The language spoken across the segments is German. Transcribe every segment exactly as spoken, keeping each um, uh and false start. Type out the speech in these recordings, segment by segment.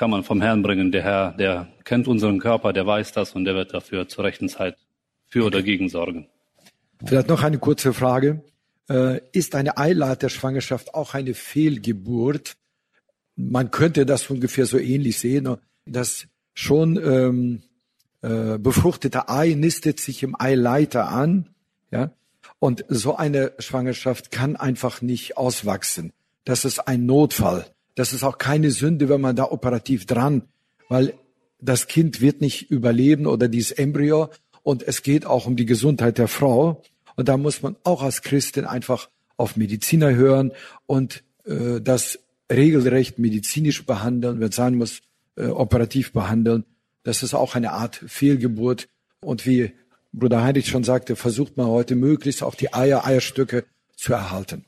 kann man vom Herrn bringen. Der Herr, der kennt unseren Körper, der weiß das und der wird dafür zur rechten Zeit für oder gegen sorgen. Vielleicht noch eine kurze Frage. Äh, ist eine Eileiterschwangerschaft auch eine Fehlgeburt? Man könnte das ungefähr so ähnlich sehen, dass schon ähm, äh, befruchtete Ei nistet sich im Eileiter an, ja, und so eine Schwangerschaft kann einfach nicht auswachsen. Das ist ein Notfall. Das ist auch keine Sünde, wenn man da operativ dran, weil das Kind wird nicht überleben oder dieses Embryo und es geht auch um die Gesundheit der Frau. Und da muss man auch als Christin einfach auf Mediziner hören und äh, das regelrecht medizinisch behandeln, wenn es sein muss, äh, operativ behandeln. Das ist auch eine Art Fehlgeburt. Und wie Bruder Heinrich schon sagte, versucht man heute möglichst auch die Eier, Eierstücke zu erhalten.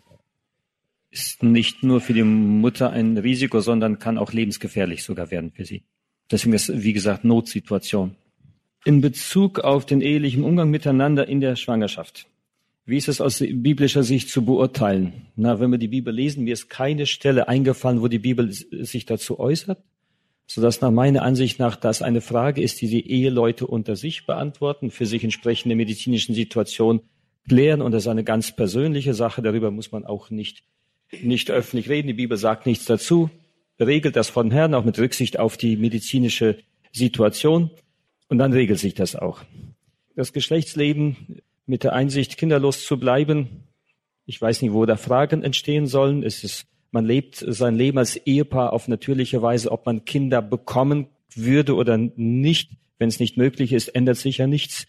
Ist nicht nur für die Mutter ein Risiko, sondern kann auch lebensgefährlich sogar werden für sie. Deswegen ist, wie gesagt, Notsituation. In Bezug auf den ehelichen Umgang miteinander in der Schwangerschaft. Wie ist es aus biblischer Sicht zu beurteilen? Na, wenn wir die Bibel lesen, mir ist keine Stelle eingefallen, wo die Bibel sich dazu äußert, sodass nach meiner Ansicht nach das eine Frage ist, die die Eheleute unter sich beantworten, für sich entsprechende medizinischen Situationen klären. Und das ist eine ganz persönliche Sache. Darüber muss man auch nicht, nicht öffentlich reden. Die Bibel sagt nichts dazu, regelt das von Herrn, auch mit Rücksicht auf die medizinische Situation. Und dann regelt sich das auch. Das Geschlechtsleben mit der Einsicht, kinderlos zu bleiben, ich weiß nicht, wo da Fragen entstehen sollen. Es ist, man lebt sein Leben als Ehepaar auf natürliche Weise. Ob man Kinder bekommen würde oder nicht, wenn es nicht möglich ist, ändert sich ja nichts.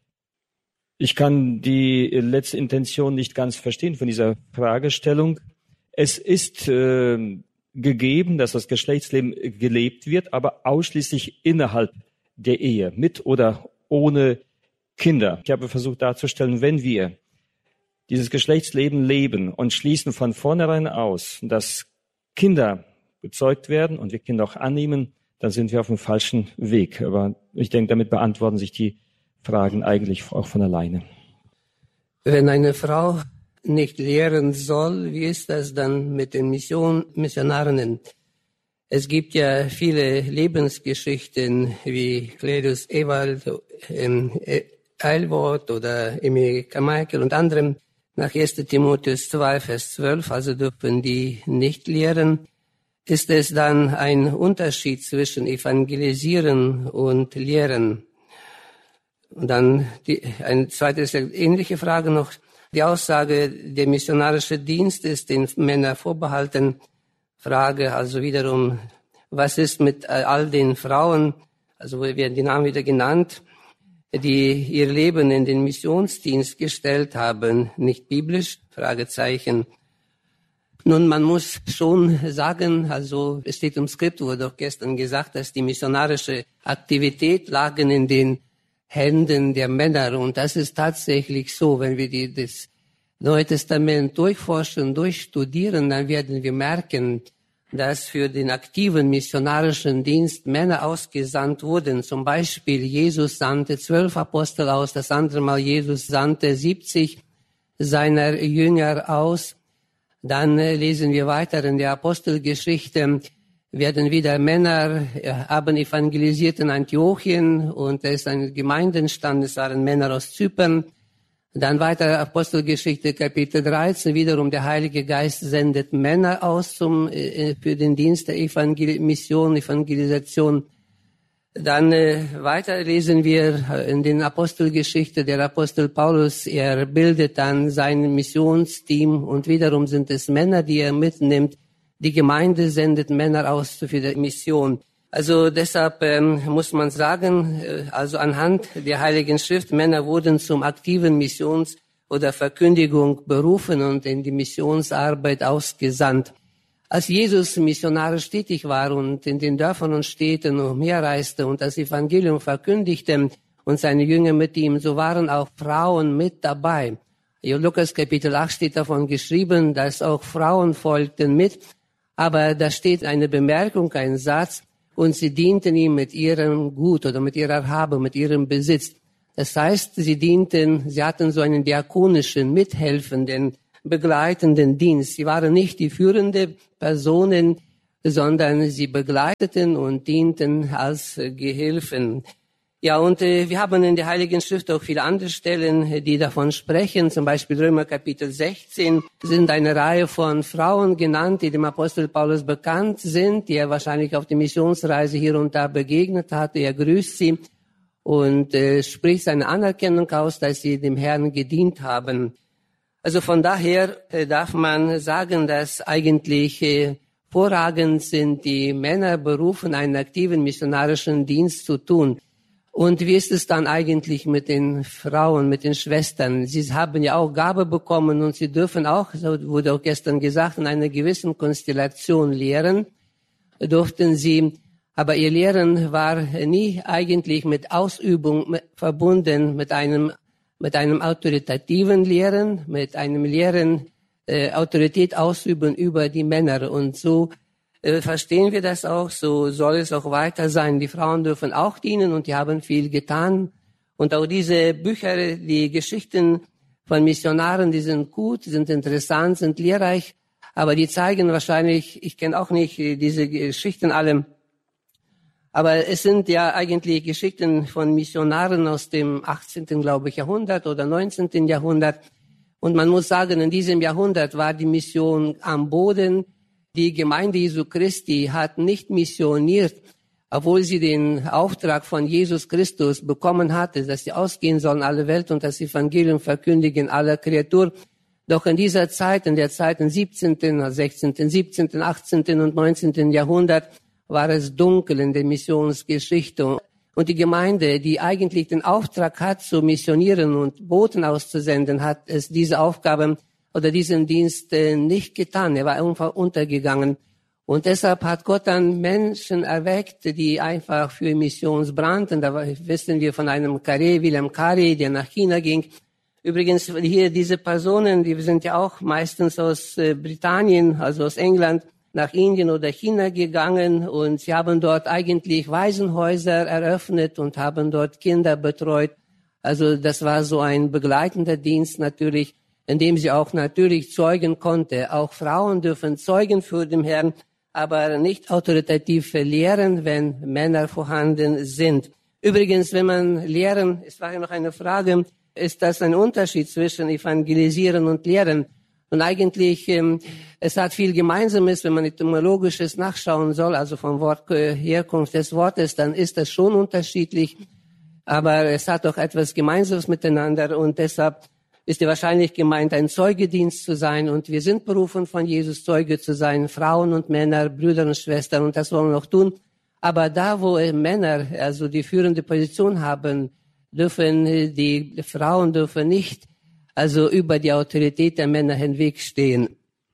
Ich kann die letzte Intention nicht ganz verstehen von dieser Fragestellung. Es ist äh, gegeben, dass das Geschlechtsleben gelebt wird, aber ausschließlich innerhalb der Ehe, mit oder ohne Kinder. Ich habe versucht darzustellen, wenn wir dieses Geschlechtsleben leben und schließen von vornherein aus, dass Kinder gezeugt werden und wir Kinder auch annehmen, dann sind wir auf dem falschen Weg. Aber ich denke, damit beantworten sich die Fragen eigentlich auch von alleine. Wenn eine Frau nicht lehren soll, wie ist das dann mit den Mission, Missionarinnen? Es gibt ja viele Lebensgeschichten wie Cledus Ewald, ähm, Eilwort oder Emil Carmichael und anderem nach erster Timotheus zwei, Vers zwölf, also dürfen die nicht lehren. Ist es dann ein Unterschied zwischen Evangelisieren und Lehren? Und dann die, eine zweite ähnliche Frage noch. Die Aussage, der missionarische Dienst ist den Männern vorbehalten. Frage also wiederum, was ist mit all den Frauen, also werden die Namen wieder genannt, die ihr Leben in den Missionsdienst gestellt haben, nicht biblisch? Fragezeichen. Nun, man muss schon sagen, also es steht im Skript, wurde auch gestern gesagt, dass die missionarische Aktivität lagen in den Händen der Männer. Und das ist tatsächlich so. Wenn wir die, das Neue Testament durchforschen, durchstudieren, dann werden wir merken, dass für den aktiven missionarischen Dienst Männer ausgesandt wurden. Zum Beispiel Jesus sandte zwölf Apostel aus, das andere Mal Jesus sandte siebzig seiner Jünger aus. Dann äh, lesen wir weiter in der Apostelgeschichte, werden wieder Männer, äh, haben evangelisiert in Antiochien und es ist eine Gemeinde entstanden, es waren Männer aus Zypern. Dann weiter Apostelgeschichte Kapitel dreizehn, wiederum der Heilige Geist sendet Männer aus zum, äh, für den Dienst der Evangel- Mission, Evangelisation. Dann äh, weiter lesen wir in den Apostelgeschichte, der Apostel Paulus, er bildet dann sein Missionsteam und wiederum sind es Männer, die er mitnimmt. Die Gemeinde sendet Männer aus für die Mission. Also deshalb ähm, muss man sagen, äh, also anhand der Heiligen Schrift, Männer wurden zum aktiven Missions- oder Verkündigung berufen und in die Missionsarbeit ausgesandt. Als Jesus missionarisch tätig war und in den Dörfern und Städten umherreiste und das Evangelium verkündigte und seine Jünger mit ihm, so waren auch Frauen mit dabei. In Lukas Kapitel acht steht davon geschrieben, dass auch Frauen folgten mit, aber da steht eine Bemerkung, ein Satz, und sie dienten ihm mit ihrem Gut oder mit ihrer Habe, mit ihrem Besitz. Das heißt, sie dienten, sie hatten so einen diakonischen, mithelfenden, begleitenden Dienst. Sie waren nicht die führenden Personen, sondern sie begleiteten und dienten als Gehilfen. Ja, und äh, wir haben in der Heiligen Schrift auch viele andere Stellen, die davon sprechen. Zum Beispiel Römer Kapitel sechzehn sind eine Reihe von Frauen genannt, die dem Apostel Paulus bekannt sind, die er wahrscheinlich auf der Missionsreise hier und da begegnet hatte. Er grüßt sie und äh, spricht seine Anerkennung aus, dass sie dem Herrn gedient haben. Also von daher äh, darf man sagen, dass eigentlich äh, vorragend sind die Männer berufen, einen aktiven missionarischen Dienst zu tun. Und wie ist es dann eigentlich mit den Frauen, mit den Schwestern? Sie haben ja auch Gabe bekommen und sie dürfen auch, so wurde auch gestern gesagt, in einer gewissen Konstellation lehren, durften sie. Aber ihr Lehren war nie eigentlich mit Ausübung verbunden, mit einem, mit einem autoritativen Lehren, mit einem Lehren, äh, Autorität ausüben über die Männer. Und so Äh, verstehen wir das auch, so soll es auch weiter sein. Die Frauen dürfen auch dienen und die haben viel getan. Und auch diese Bücher, die Geschichten von Missionaren, die sind gut, sind interessant, sind lehrreich, aber die zeigen wahrscheinlich, ich kenne auch nicht diese Geschichten alle, aber es sind ja eigentlich Geschichten von Missionaren aus dem achtzehnten glaube ich, Jahrhundert oder neunzehnten Jahrhundert. Und man muss sagen, in diesem Jahrhundert war die Mission am Boden. Die Gemeinde Jesu Christi hat nicht missioniert, obwohl sie den Auftrag von Jesus Christus bekommen hatte, dass sie ausgehen sollen alle Welt und das Evangelium verkündigen aller Kreatur. Doch in dieser Zeit, in der Zeit im siebzehnten, sechzehnten, siebzehnten, achtzehnten und neunzehnten Jahrhundert war es dunkel in der Missionsgeschichte. Und die Gemeinde, die eigentlich den Auftrag hat, zu missionieren und Boten auszusenden, hat es diese Aufgabe oder diesen Dienst äh, nicht getan. Er war einfach untergegangen. Und deshalb hat Gott dann Menschen erweckt, die einfach für Missions brannten. Da wissen wir von einem Carré, William Carey, der nach China ging. Übrigens, hier diese Personen, die sind ja auch meistens aus äh, Britannien, also aus England, nach Indien oder China gegangen. Und sie haben dort eigentlich Waisenhäuser eröffnet und haben dort Kinder betreut. Also das war so ein begleitender Dienst natürlich, in dem sie auch natürlich zeugen konnte. Auch Frauen dürfen zeugen für den Herrn, aber nicht autoritativ lehren, wenn Männer vorhanden sind. Übrigens, wenn man lehren, es war ja noch eine Frage, ist das ein Unterschied zwischen Evangelisieren und Lehren? Und eigentlich, ähm, es hat viel Gemeinsames, wenn man etymologisches nachschauen soll, also vom Wort äh, Herkunft des Wortes, dann ist das schon unterschiedlich, aber es hat auch etwas Gemeinsames miteinander und deshalb ist ja wahrscheinlich gemeint, ein Zeugedienst zu sein. Und wir sind berufen, von Jesus Zeuge zu sein, Frauen und Männer, Brüder und Schwestern, und das wollen wir auch tun. Aber da, wo Männer also die führende Position haben, dürfen die Frauen dürfen nicht also über die Autorität der Männer hinwegstehen.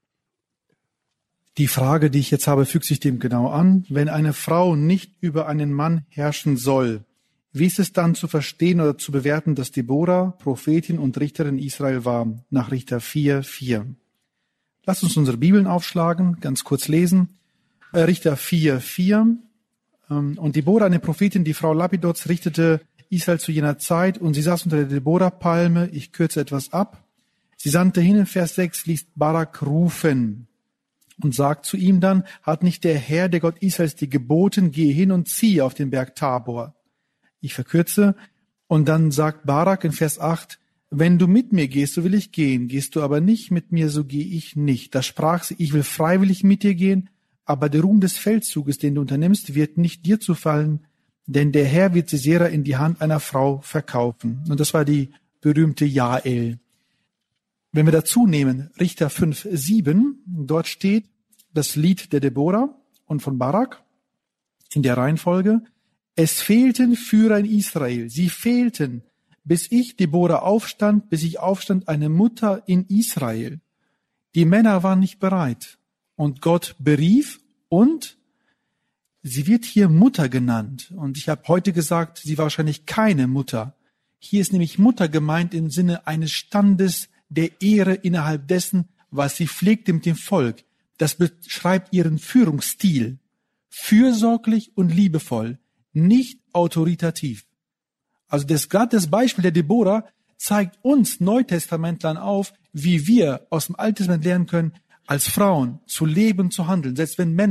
Die Frage, die ich jetzt habe, fügt sich dem genau an. Wenn eine Frau nicht über einen Mann herrschen soll, wie ist es dann zu verstehen oder zu bewerten, dass Deborah Prophetin und Richterin Israel war, nach Richter vier, vier? Lasst uns unsere Bibeln aufschlagen, ganz kurz lesen. Richter vier, vier. Und Deborah, eine Prophetin, die Frau Lapidots, richtete Israel zu jener Zeit, und sie saß unter der Deborah-Palme. Ich kürze etwas ab. Sie sandte hin, in Vers sechs liest Barak rufen und sagt zu ihm dann, hat nicht der Herr, der Gott Israels, dir geboten, gehe hin und ziehe auf den Berg Tabor. Ich verkürze. Und dann sagt Barak in Vers acht, wenn du mit mir gehst, so will ich gehen. Gehst du aber nicht mit mir, so gehe ich nicht. Da sprach sie, ich will freiwillig mit dir gehen, aber der Ruhm des Feldzuges, den du unternimmst, wird nicht dir zufallen, denn der Herr wird Sisera in die Hand einer Frau verkaufen. Und das war die berühmte Jael. Wenn wir dazu nehmen, Richter fünf, sieben, dort steht das Lied der Deborah und von Barak in der Reihenfolge. Es fehlten Führer in Israel, sie fehlten, bis ich, Deborah, aufstand, bis ich aufstand, eine Mutter in Israel. Die Männer waren nicht bereit. Und Gott berief und sie wird hier Mutter genannt. Und ich habe heute gesagt, sie war wahrscheinlich keine Mutter. Hier ist nämlich Mutter gemeint im Sinne eines Standes der Ehre innerhalb dessen, was sie pflegte mit dem Volk. Das beschreibt ihren Führungsstil. Fürsorglich und liebevoll, nicht autoritativ. Also das, gerade das Beispiel der Deborah zeigt uns Neutestamentlern auf, wie wir aus dem Alten Testament lernen können, als Frauen zu leben, zu handeln, selbst wenn Männer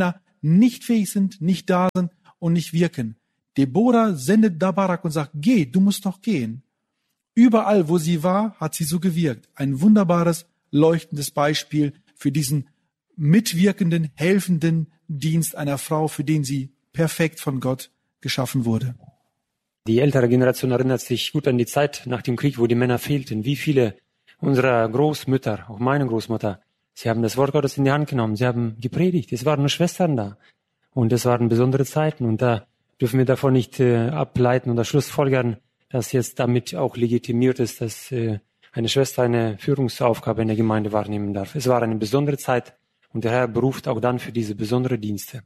nicht fähig sind, nicht da sind und nicht wirken. Deborah sendet da Barak und sagt, geh, du musst doch gehen. Überall, wo sie war, hat sie so gewirkt. Ein wunderbares, leuchtendes Beispiel für diesen mitwirkenden, helfenden Dienst einer Frau, für den sie perfekt von Gott geschaffen wurde. Die ältere Generation erinnert sich gut an die Zeit nach dem Krieg, wo die Männer fehlten. Wie viele unserer Großmütter, auch meine Großmutter, sie haben das Wort Gottes in die Hand genommen, sie haben gepredigt, es waren nur Schwestern da. Und es waren besondere Zeiten und da dürfen wir davon nicht äh, ableiten oder schlussfolgern, dass jetzt damit auch legitimiert ist, dass äh, eine Schwester eine Führungsaufgabe in der Gemeinde wahrnehmen darf. Es war eine besondere Zeit und der Herr beruft auch dann für diese besonderen Dienste.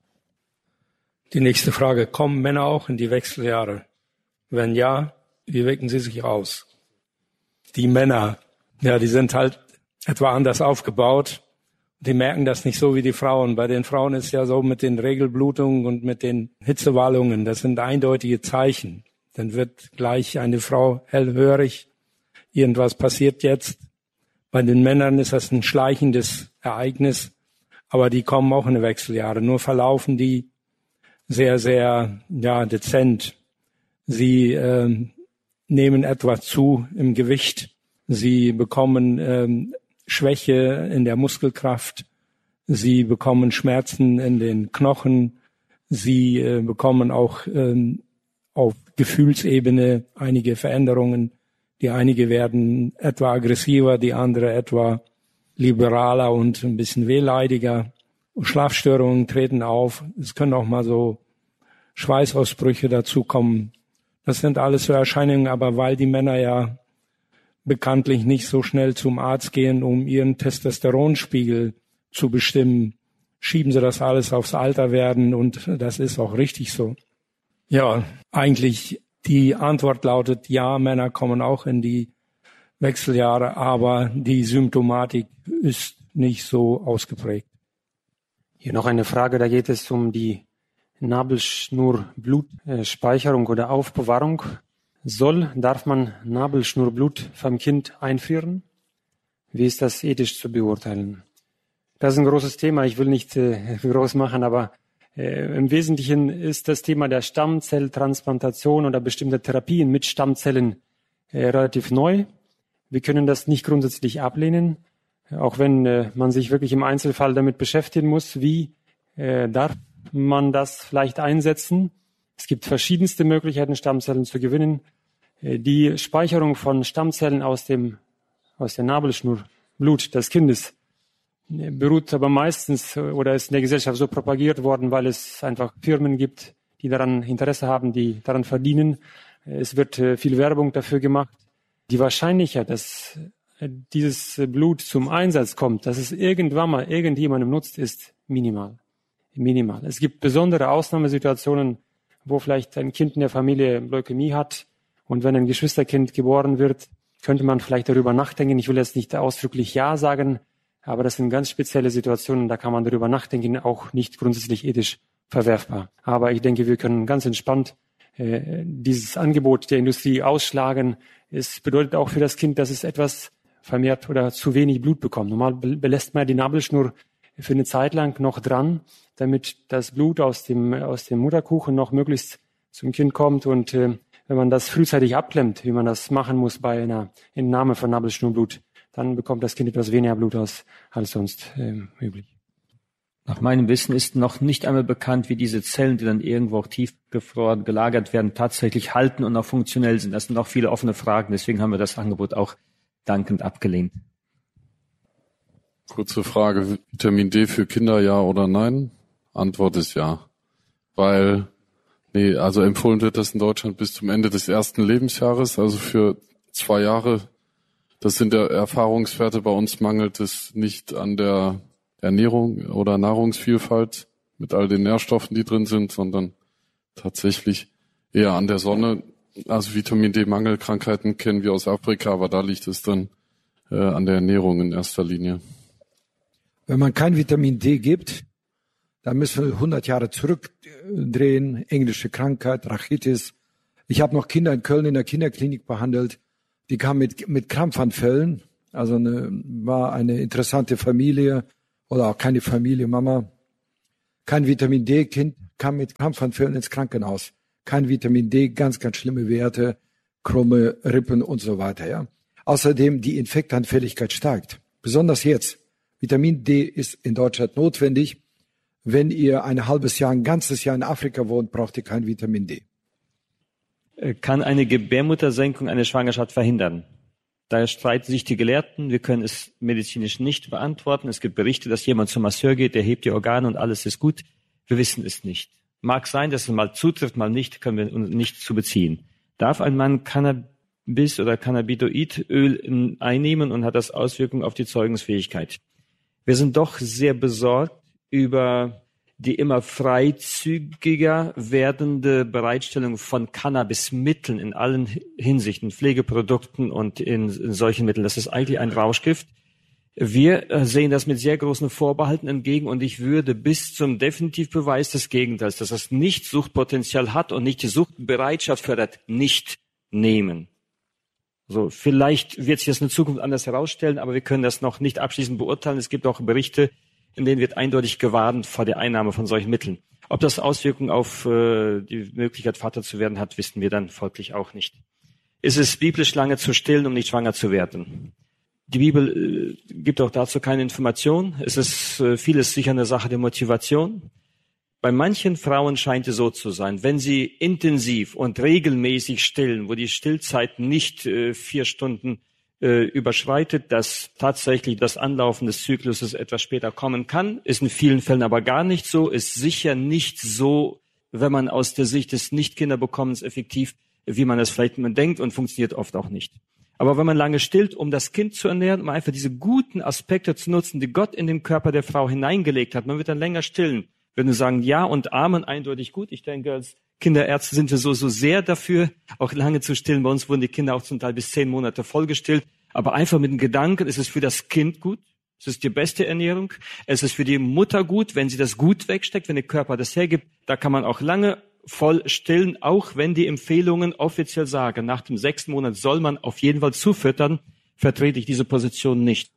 Die nächste Frage, kommen Männer auch in die Wechseljahre? Wenn ja, wie wirken sie sich aus? Die Männer, ja, die sind halt etwa anders aufgebaut. Die merken das nicht so wie die Frauen. Bei den Frauen ist ja so mit den Regelblutungen und mit den Hitzewallungen, das sind eindeutige Zeichen. Dann wird gleich eine Frau hellhörig, irgendwas passiert jetzt. Bei den Männern ist das ein schleichendes Ereignis, aber die kommen auch in die Wechseljahre. Nur verlaufen die sehr, sehr ja dezent. Sie äh, nehmen etwas zu im Gewicht. Sie bekommen ähm, Schwäche in der Muskelkraft. Sie bekommen Schmerzen in den Knochen. Sie äh, bekommen auch ähm, auf Gefühlsebene einige Veränderungen. Die einige werden etwa aggressiver, die andere etwa liberaler und ein bisschen wehleidiger. Schlafstörungen treten auf. Es können auch mal so Schweißausbrüche dazukommen. Das sind alles so Erscheinungen, aber weil die Männer ja bekanntlich nicht so schnell zum Arzt gehen, um ihren Testosteronspiegel zu bestimmen, schieben sie das alles aufs Alter werden und das ist auch richtig so. Ja, eigentlich die Antwort lautet, ja, Männer kommen auch in die Wechseljahre, aber die Symptomatik ist nicht so ausgeprägt. Hier noch eine Frage, da geht es um die Nabelschnurblutspeicherung oder Aufbewahrung. Soll, darf man Nabelschnurblut vom Kind einführen? Wie ist das ethisch zu beurteilen? Das ist ein großes Thema, ich will nicht äh, groß machen, aber äh, im Wesentlichen ist das Thema der Stammzelltransplantation oder bestimmte Therapien mit Stammzellen äh, relativ neu. Wir können das nicht grundsätzlich ablehnen, auch wenn äh, man sich wirklich im Einzelfall damit beschäftigen muss, wie äh, darf man das vielleicht einsetzen. Es gibt verschiedenste Möglichkeiten, Stammzellen zu gewinnen. Äh, die Speicherung von Stammzellen aus dem aus der Nabelschnurblut des Kindes äh, beruht aber meistens oder ist in der Gesellschaft so propagiert worden, weil es einfach Firmen gibt, die daran Interesse haben, die daran verdienen. Es wird äh, viel Werbung dafür gemacht. Die Wahrscheinlichkeit, dass dieses Blut zum Einsatz kommt, dass es irgendwann mal irgendjemandem nutzt, ist minimal. Minimal. Es gibt besondere Ausnahmesituationen, wo vielleicht ein Kind in der Familie Leukämie hat und wenn ein Geschwisterkind geboren wird, könnte man vielleicht darüber nachdenken. Ich will jetzt nicht ausdrücklich Ja sagen, aber das sind ganz spezielle Situationen, da kann man darüber nachdenken, auch nicht grundsätzlich ethisch verwerfbar. Aber ich denke, wir können ganz entspannt äh, dieses Angebot der Industrie ausschlagen. Es bedeutet auch für das Kind, dass es etwas vermehrt oder zu wenig Blut bekommt. Normal belässt man die Nabelschnur für eine Zeit lang noch dran, damit das Blut aus dem aus dem Mutterkuchen noch möglichst zum Kind kommt. Und äh, wenn man das frühzeitig abklemmt, wie man das machen muss bei einer Entnahme von Nabelschnurblut, dann bekommt das Kind etwas weniger Blut aus als sonst äh, üblich. Nach meinem Wissen ist noch nicht einmal bekannt, wie diese Zellen, die dann irgendwo auch tiefgefroren gelagert werden, tatsächlich halten und auch funktionell sind. Das sind noch viele offene Fragen. Deswegen haben wir das Angebot auch dankend abgelehnt. Kurze Frage, Vitamin D für Kinder, ja oder nein? Antwort ist ja. Weil, nee, also empfohlen wird das in Deutschland bis zum Ende des ersten Lebensjahres, also für zwei Jahre. Das sind ja Erfahrungswerte. Bei uns mangelt es nicht an der Ernährung oder Nahrungsvielfalt mit all den Nährstoffen, die drin sind, sondern tatsächlich eher an der Sonne. Also Vitamin D-Mangelkrankheiten kennen wir aus Afrika, aber da liegt es dann äh, an der Ernährung in erster Linie. Wenn man kein Vitamin D gibt, dann müssen wir hundert Jahre zurückdrehen. Englische Krankheit, Rachitis. Ich habe noch Kinder in Köln in der Kinderklinik behandelt. Die kamen mit, mit Krampfanfällen. Also eine, war eine interessante Familie oder auch keine Familie, Mama. Kein Vitamin D, Kind kam mit Krampfanfällen ins Krankenhaus. Kein Vitamin D, ganz, ganz schlimme Werte, krumme Rippen und so weiter. Ja. Außerdem die Infektanfälligkeit steigt. Besonders jetzt. Vitamin D ist in Deutschland notwendig. Wenn ihr ein halbes Jahr, ein ganzes Jahr in Afrika wohnt, braucht ihr kein Vitamin D. Kann eine Gebärmuttersenkung eine Schwangerschaft verhindern? Da streiten sich die Gelehrten. Wir können es medizinisch nicht beantworten. Es gibt Berichte, dass jemand zum Masseur geht, der hebt die Organe und alles ist gut. Wir wissen es nicht. Mag sein, dass es mal zutrifft, mal nicht, können wir uns nicht zu beziehen. Darf ein Mann Cannabis oder Cannabidoidöl einnehmen und hat das Auswirkungen auf die Zeugungsfähigkeit? Wir sind doch sehr besorgt über die immer freizügiger werdende Bereitstellung von Cannabismitteln in allen Hinsichten, Pflegeprodukten und in, in solchen Mitteln. Das ist eigentlich ein Rauschgift. Wir sehen das mit sehr großen Vorbehalten entgegen und ich würde bis zum Definitivbeweis des Gegenteils, dass das nicht Suchtpotenzial hat und nicht die Suchtbereitschaft fördert, nicht nehmen. So, vielleicht wird sich das in der Zukunft anders herausstellen, aber wir können das noch nicht abschließend beurteilen. Es gibt auch Berichte, in denen wird eindeutig gewarnt vor der Einnahme von solchen Mitteln. Ob das Auswirkungen auf äh, die Möglichkeit, Vater zu werden hat, wissen wir dann folglich auch nicht. Ist es biblisch, lange zu stillen, um nicht schwanger zu werden? Die Bibel äh, gibt auch dazu keine Information. Es ist äh, vieles sicher eine Sache der Motivation. Bei manchen Frauen scheint es so zu sein, wenn sie intensiv und regelmäßig stillen, wo die Stillzeit nicht äh, vier Stunden äh, überschreitet, dass tatsächlich das Anlaufen des Zykluses etwas später kommen kann, ist in vielen Fällen aber gar nicht so, ist sicher nicht so, wenn man aus der Sicht des Nicht-Kinderbekommens effektiv, wie man es vielleicht immer denkt und funktioniert oft auch nicht. Aber wenn man lange stillt, um das Kind zu ernähren, um einfach diese guten Aspekte zu nutzen, die Gott in den Körper der Frau hineingelegt hat, man wird dann länger stillen. Würden wir sagen, ja und Amen, eindeutig gut. Ich denke, als Kinderärzte sind wir so, so sehr dafür, auch lange zu stillen. Bei uns wurden die Kinder auch zum Teil bis zehn Monate vollgestillt. Aber einfach mit dem Gedanken, es ist für das Kind gut. Es ist die beste Ernährung. Es ist für die Mutter gut, wenn sie das gut wegsteckt, wenn der Körper das hergibt. Da kann man auch lange voll stillen, auch wenn die Empfehlungen offiziell sagen, nach dem sechsten Monat soll man auf jeden Fall zufüttern, vertrete ich diese Position nicht.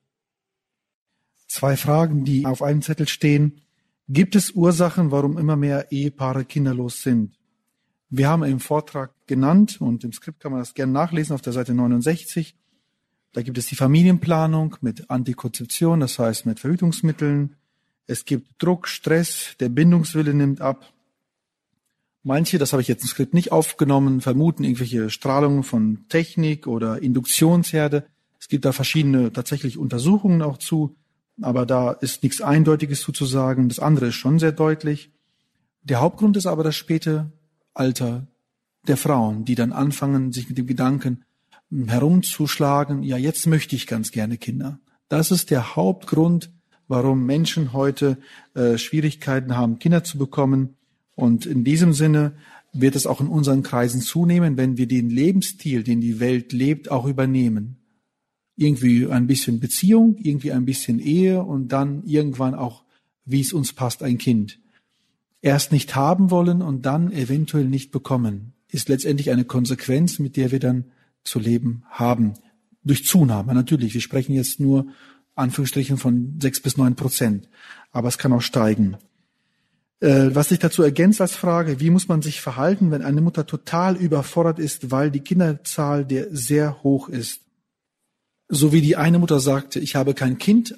Zwei Fragen, die auf einem Zettel stehen. Gibt es Ursachen, warum immer mehr Ehepaare kinderlos sind? Wir haben im Vortrag genannt und im Skript kann man das gerne nachlesen auf der Seite neunundsechzig. Da gibt es die Familienplanung mit Antikonzeption, das heißt mit Verhütungsmitteln. Es gibt Druck, Stress, der Bindungswille nimmt ab. Manche, das habe ich jetzt im Skript nicht aufgenommen, vermuten irgendwelche Strahlungen von Technik oder Induktionsherde. Es gibt da verschiedene tatsächlich Untersuchungen auch zu, aber da ist nichts Eindeutiges zuzusagen. Das andere ist schon sehr deutlich. Der Hauptgrund ist aber das späte Alter der Frauen, die dann anfangen, sich mit dem Gedanken herumzuschlagen, ja, jetzt möchte ich ganz gerne Kinder. Das ist der Hauptgrund, warum Menschen heute äh, Schwierigkeiten haben, Kinder zu bekommen. Und in diesem Sinne wird es auch in unseren Kreisen zunehmen, wenn wir den Lebensstil, den die Welt lebt, auch übernehmen. Irgendwie ein bisschen Beziehung, irgendwie ein bisschen Ehe und dann irgendwann auch, wie es uns passt, ein Kind. Erst nicht haben wollen und dann eventuell nicht bekommen, ist letztendlich eine Konsequenz, mit der wir dann zu leben haben. Durch Zunahme, natürlich. Wir sprechen jetzt nur, Anführungsstrichen, von sechs bis neun Prozent. Aber es kann auch steigen. Äh, was sich dazu ergänzt als Frage, wie muss man sich verhalten, wenn eine Mutter total überfordert ist, weil die Kinderzahl der sehr hoch ist? So wie die eine Mutter sagte, ich habe kein Kind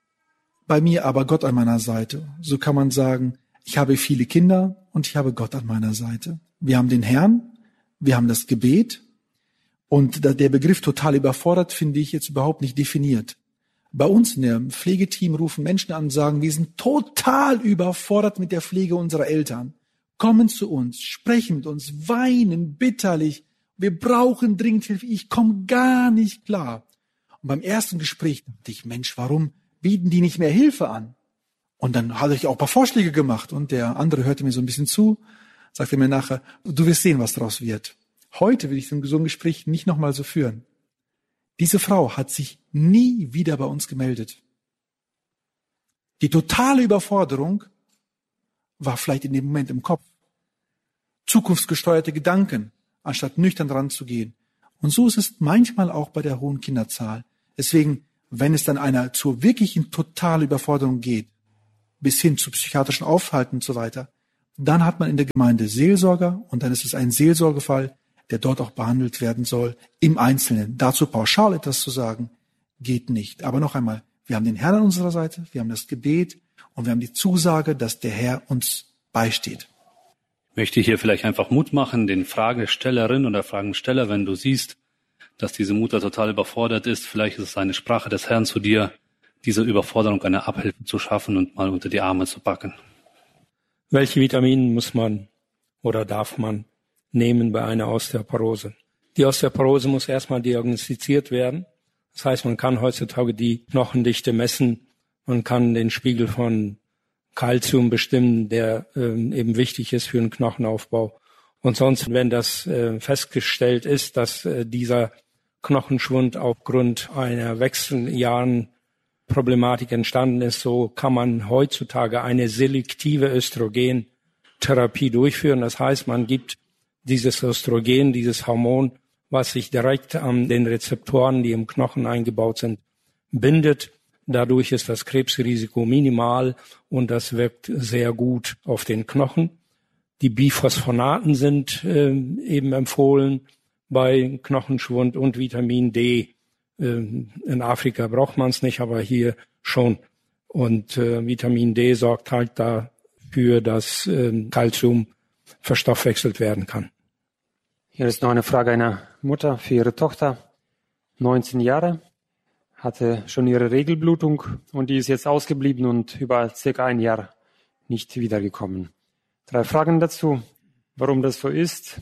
bei mir, aber Gott an meiner Seite. So kann man sagen, ich habe viele Kinder und ich habe Gott an meiner Seite. Wir haben den Herrn, wir haben das Gebet und der Begriff total überfordert finde ich jetzt überhaupt nicht definiert. Bei uns in dem Pflegeteam rufen Menschen an und sagen, wir sind total überfordert mit der Pflege unserer Eltern. Kommen zu uns, sprechen mit uns, weinen bitterlich. Wir brauchen dringend Hilfe. Ich komme gar nicht klar. Und beim ersten Gespräch dachte ich, Mensch, warum bieten die nicht mehr Hilfe an? Und dann hatte ich auch ein paar Vorschläge gemacht und der andere hörte mir so ein bisschen zu, sagte mir nachher, du wirst sehen, was daraus wird. Heute will ich so ein Gespräch nicht nochmal so führen. Diese Frau hat sich nie wieder bei uns gemeldet. Die totale Überforderung war vielleicht in dem Moment im Kopf. Zukunftsgesteuerte Gedanken, anstatt nüchtern ranzugehen. Und so ist es manchmal auch bei der hohen Kinderzahl. Deswegen, wenn es dann einer zur wirklichen totalen Überforderung geht, bis hin zu psychiatrischen Aufhalten und so weiter, dann hat man in der Gemeinde Seelsorger und dann ist es ein Seelsorgefall, der dort auch behandelt werden soll, im Einzelnen. Dazu pauschal etwas zu sagen, geht nicht. Aber noch einmal, wir haben den Herrn an unserer Seite, wir haben das Gebet und wir haben die Zusage, dass der Herr uns beisteht. Ich möchte hier vielleicht einfach Mut machen, den Fragestellerin oder Fragensteller, wenn du siehst, dass diese Mutter total überfordert ist, vielleicht ist es eine Sprache des Herrn zu dir, diese Überforderung eine Abhilfe zu schaffen und mal unter die Arme zu packen. Welche Vitamine muss man oder darf man nehmen bei einer Osteoporose? Die Osteoporose muss erstmal diagnostiziert werden. Das heißt, man kann heutzutage die Knochendichte messen. Man kann den Spiegel von Kalzium bestimmen, der äh, eben wichtig ist für den Knochenaufbau. Und sonst, wenn das äh, festgestellt ist, dass äh, dieser Knochenschwund aufgrund einer Wechseljahren Problematik entstanden ist, so kann man heutzutage eine selektive Östrogentherapie durchführen. Das heißt, man gibt dieses Östrogen, dieses Hormon, was sich direkt an den Rezeptoren, die im Knochen eingebaut sind, bindet. Dadurch ist das Krebsrisiko minimal und das wirkt sehr gut auf den Knochen. Die Biphosphonaten sind äh, eben empfohlen bei Knochenschwund und Vitamin D. In Afrika braucht man es nicht, aber hier schon. Und äh, Vitamin D sorgt halt dafür, dass äh, Calcium verstoffwechselt werden kann. Hier ist noch eine Frage einer Mutter für ihre Tochter, neunzehn Jahre, hatte schon ihre Regelblutung und die ist jetzt ausgeblieben und über circa ein Jahr nicht wiedergekommen. Drei Fragen dazu, warum das so ist,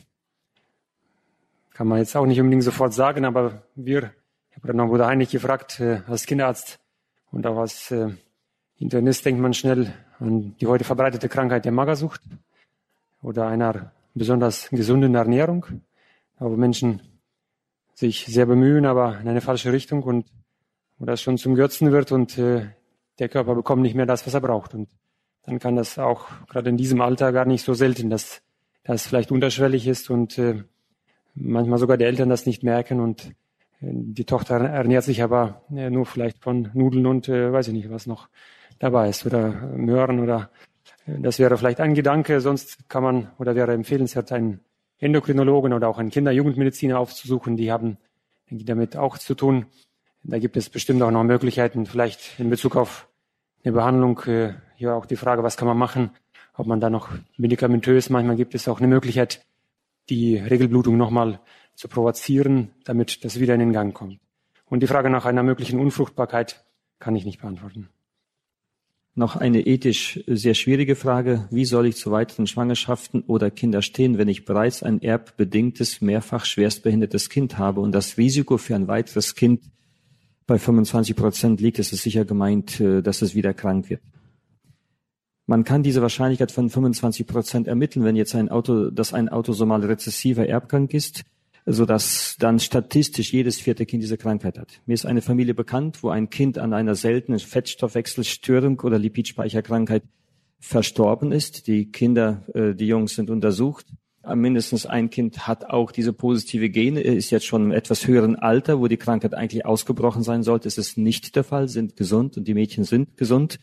kann man jetzt auch nicht unbedingt sofort sagen, aber wir Ich habe noch Bruder Heinrich gefragt, äh, als Kinderarzt und auch als äh, Internist denkt man schnell an die heute verbreitete Krankheit der Magersucht oder einer besonders gesunden Ernährung, wo Menschen sich sehr bemühen, aber in eine falsche Richtung und wo das schon zum Götzen wird und äh, der Körper bekommt nicht mehr das, was er braucht. Und dann kann das auch gerade in diesem Alter gar nicht so selten, dass das vielleicht unterschwellig ist und äh, manchmal sogar die Eltern das nicht merken und die Tochter ernährt sich aber nur vielleicht von Nudeln und äh, weiß ich nicht, was noch dabei ist oder Möhren oder äh, das wäre vielleicht ein Gedanke. Sonst kann man oder wäre empfehlenswert, einen Endokrinologen oder auch einen Kinder-Jugendmediziner aufzusuchen. Die haben denke ich, damit auch zu tun. Da gibt es bestimmt auch noch Möglichkeiten, vielleicht in Bezug auf eine Behandlung. Äh, hier auch die Frage, was kann man machen, ob man da noch medikamentös, manchmal gibt es auch eine Möglichkeit, die Regelblutung nochmal zu provozieren, damit das wieder in den Gang kommt. Und die Frage nach einer möglichen Unfruchtbarkeit kann ich nicht beantworten. Noch eine ethisch sehr schwierige Frage. Wie soll ich zu weiteren Schwangerschaften oder Kinder stehen, wenn ich bereits ein erbbedingtes, mehrfach schwerstbehindertes Kind habe und das Risiko für ein weiteres Kind bei fünfundzwanzig Prozent liegt? Es ist sicher gemeint, dass es wieder krank wird. Man kann diese Wahrscheinlichkeit von fünfundzwanzig Prozent ermitteln, wenn jetzt ein Auto, dass ein autosomal rezessiver Erbgang ist, so dass dann statistisch jedes vierte Kind diese Krankheit hat. Mir ist eine Familie bekannt, wo ein Kind an einer seltenen Fettstoffwechselstörung oder Lipidspeicherkrankheit verstorben ist. Die Kinder, äh, die Jungs sind untersucht. Mindestens ein Kind hat auch diese positive Gene, ist jetzt schon im etwas höheren Alter, wo die Krankheit eigentlich ausgebrochen sein sollte. Es ist nicht der Fall, sind gesund und die Mädchen sind gesund.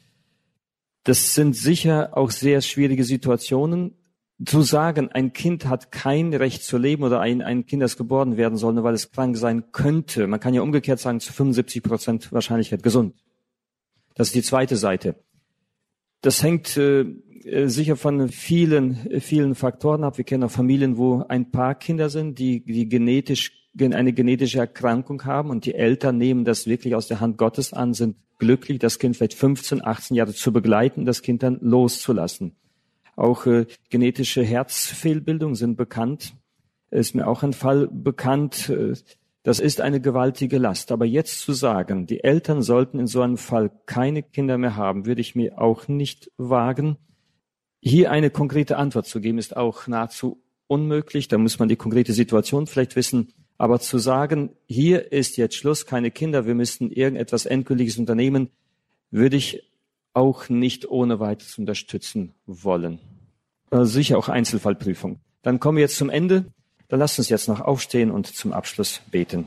Das sind sicher auch sehr schwierige Situationen. Zu sagen, ein Kind hat kein Recht zu leben oder ein, ein Kind, das geboren werden soll, nur weil es krank sein könnte. Man kann ja umgekehrt sagen, zu fünfundsiebzig Prozent Wahrscheinlichkeit gesund. Das ist die zweite Seite. Das hängt äh, sicher von vielen, vielen Faktoren ab. Wir kennen auch Familien, wo ein paar Kinder sind, die, die genetisch, eine genetische Erkrankung haben und die Eltern nehmen das wirklich aus der Hand Gottes an, sind glücklich, das Kind vielleicht fünfzehn, achtzehn Jahre zu begleiten, das Kind dann loszulassen. Auch äh, genetische Herzfehlbildungen sind bekannt. Ist mir auch ein Fall bekannt. Das ist eine gewaltige Last. Aber jetzt zu sagen, die Eltern sollten in so einem Fall keine Kinder mehr haben, würde ich mir auch nicht wagen. Hier eine konkrete Antwort zu geben, ist auch nahezu unmöglich. Da muss man die konkrete Situation vielleicht wissen. Aber zu sagen, hier ist jetzt Schluss, keine Kinder, wir müssten irgendetwas Endgültiges unternehmen, würde ich auch nicht ohne weiteres unterstützen wollen. Also sicher auch Einzelfallprüfung. Dann kommen wir jetzt zum Ende. Dann lasst uns jetzt noch aufstehen und zum Abschluss beten.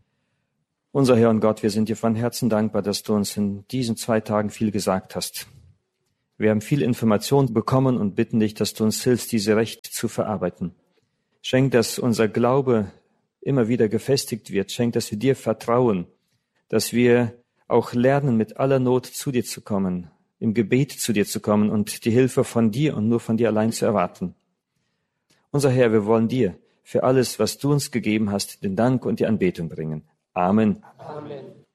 Unser Herr und Gott, wir sind dir von Herzen dankbar, dass du uns in diesen zwei Tagen viel gesagt hast. Wir haben viel Information bekommen und bitten dich, dass du uns hilfst, diese recht zu verarbeiten. Schenk, dass unser Glaube immer wieder gefestigt wird. Schenk, dass wir dir vertrauen, dass wir auch lernen, mit aller Not zu dir zu kommen, im Gebet zu dir zu kommen und die Hilfe von dir und nur von dir allein zu erwarten. Unser Herr, wir wollen dir für alles, was du uns gegeben hast, den Dank und die Anbetung bringen. Amen. Amen.